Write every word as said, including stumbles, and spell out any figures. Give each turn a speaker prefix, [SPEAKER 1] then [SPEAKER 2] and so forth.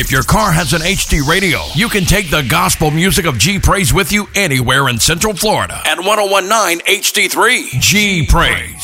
[SPEAKER 1] If your car has an H D radio, you can take the gospel music of G Praise with you anywhere in Central Florida at one oh one point nine H D three. G Praise.